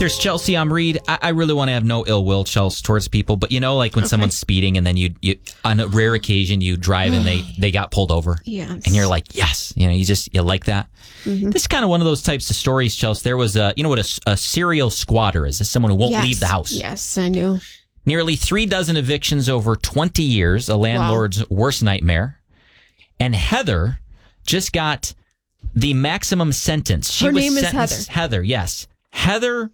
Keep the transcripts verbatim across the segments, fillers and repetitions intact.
There's Chelsea. I'm Reed. I, I really want to have no ill will, Chelsea, towards people. But you know, like when okay. someone's speeding and then you, you, on a rare occasion, you drive and they, they got pulled over. Yes. And you're like, yes. You know, you just, you like that. Mm-hmm. This is kind of one of those types of stories, Chelsea. There was a, you know what a, a serial squatter is? It's someone who won't yes. leave the house. Yes, I do. Nearly three dozen evictions over twenty years, a landlord's wow. worst nightmare. And Heather just got the maximum sentence. She Her was name is sentenced, Heather. Heather, yes. Heather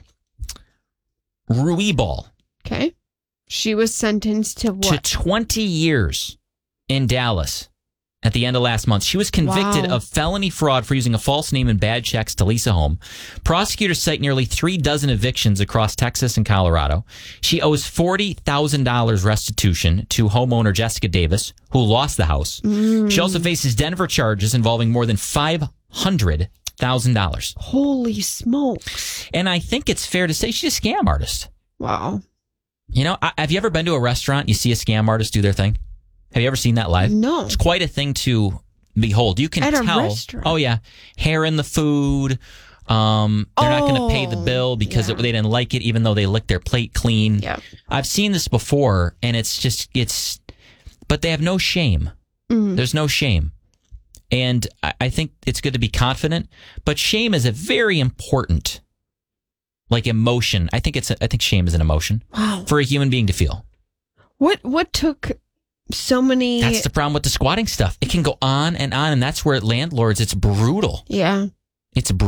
Ruibal. Okay. She was sentenced to what? To twenty years in Dallas at the end of last month. She was convicted wow. of felony fraud for using a false name and bad checks to lease a home. Prosecutors cite nearly three dozen evictions across Texas and Colorado. She owes forty thousand dollars restitution to homeowner Jessica Davis, who lost the house. Mm. She also faces Denver charges involving more than five hundred thousand dollars. Holy smokes. And I think it's fair to say she's a scam artist. Wow. You know, have you ever been to a restaurant, you see a scam artist do their thing? Have you ever seen that live? No. It's quite a thing to behold. You can At tell. A restaurant. Oh, yeah. Hair in the food. Um, they're oh, not going to pay the bill because yeah. it, they didn't like it, even though they licked their plate clean. Yeah. I've seen this before, and it's just, it's, but they have no shame. Mm. There's no shame. And I think it's good to be confident, but shame is a very important, like, emotion. I think it's. A, I think shame is an emotion wow. for a human being to feel. What What took so many? That's the problem with the squatting stuff. It can go on and on, and that's where landlords. It's brutal. Yeah, it's brutal.